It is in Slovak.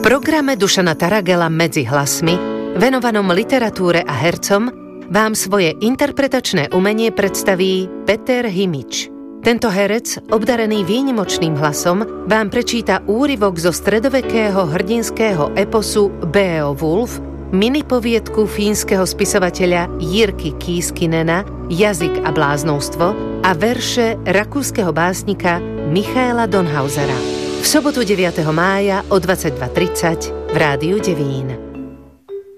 programe Dušana Taragela Medzi hlasmi, venovanom literatúre a hercom, vám svoje interpretačné umenie predstaví Peter Himič. Tento herec, obdarený výnimočným hlasom, vám prečíta úryvok zo stredovekého hrdinského eposu Beowulf, minipoviedku fínskeho spisovateľa Jirky Kiiskinena Jazyk a bláznovstvo a verše rakúskeho básnika Michaela Donhausera. V sobotu 9. mája o 22:30 v Rádiu Devín.